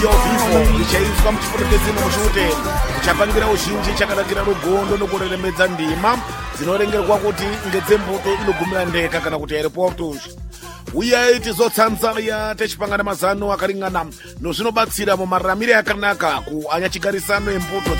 vivo ichaiswa muchipotekedzino muchihoteri chapangira uzhinji chakanakira rugondo nokureremedza ndima dzinorengerwa kuti ngedzembuto inogumira ndeka kana kuti airportos. Uyai tizotsanzaya techipangana mazano akaringana nozvinobatsira mumararamire akanaka kuanya chigarisano embuto